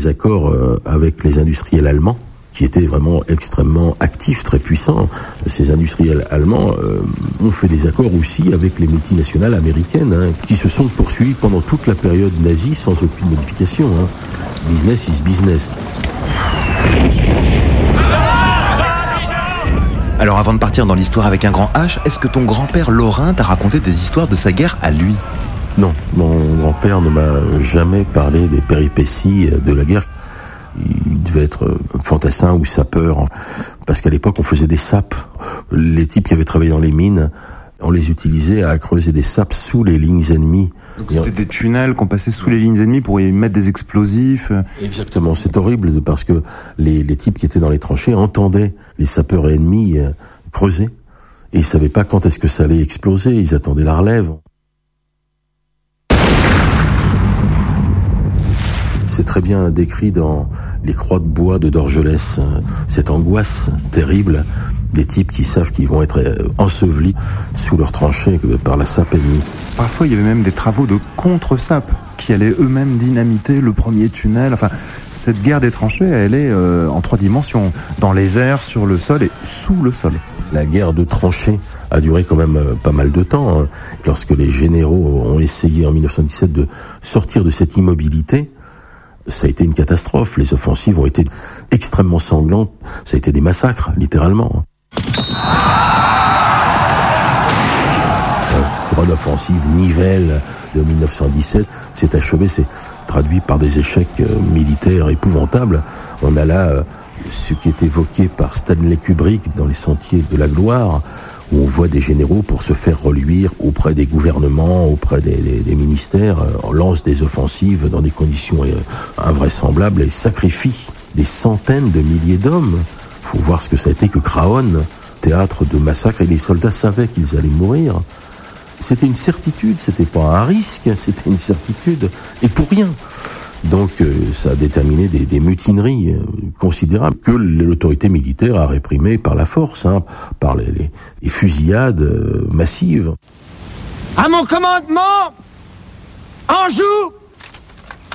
des accords avec les industriels allemands, qui étaient vraiment extrêmement actifs, très puissants. Ces industriels allemands ont fait des accords aussi avec les multinationales américaines, qui se sont poursuivis pendant toute la période nazie sans aucune modification. Business is business. Alors avant de partir dans l'histoire avec un grand H, est-ce que ton grand-père Lorrain t'a raconté des histoires de sa guerre à lui ? Non, mon grand-père ne m'a jamais parlé des péripéties de la guerre. Il devait être fantassin ou sapeur, parce qu'à l'époque on faisait des sapes. Les types qui avaient travaillé dans les mines, on les utilisait à creuser des sapes sous les lignes ennemies. Donc c'était des tunnels qu'on passait sous les lignes ennemies pour y mettre des explosifs. Exactement, c'est horrible parce que les types qui étaient dans les tranchées entendaient les sapeurs ennemis creuser et ils savaient pas quand est-ce que ça allait exploser, ils attendaient la relève. C'est très bien décrit dans les croix de bois de Dorgelès, cette angoisse terrible des types qui savent qu'ils vont être ensevelis sous leurs tranchées par la sape ennemie. Parfois, il y avait même des travaux de contre-sape qui allaient eux-mêmes dynamiter le premier tunnel. Enfin, cette guerre des tranchées, elle est en 3 dimensions, dans les airs, sur le sol et sous le sol. La guerre de tranchées a duré quand même pas mal de temps. Lorsque les généraux ont essayé en 1917 de sortir de cette immobilité, ça a été une catastrophe. Les offensives ont été extrêmement sanglantes. Ça a été des massacres, littéralement. La grande offensive Nivelle de 1917 s'est achevée. C'est traduit par des échecs militaires épouvantables. On a là ce qui est évoqué par Stanley Kubrick dans Les Sentiers de la Gloire, où on voit des généraux, pour se faire reluire auprès des gouvernements, auprès des ministères, lancent des offensives dans des conditions invraisemblables et sacrifient des centaines de milliers d'hommes. Il faut voir ce que ça a été que Craonne, théâtre de massacre, et les soldats savaient qu'ils allaient mourir. C'était une certitude, c'était pas un risque, c'était une certitude, et pour rien. Donc ça a déterminé des mutineries considérables que l'autorité militaire a réprimées par la force, par les fusillades massives. À mon commandement, Anjou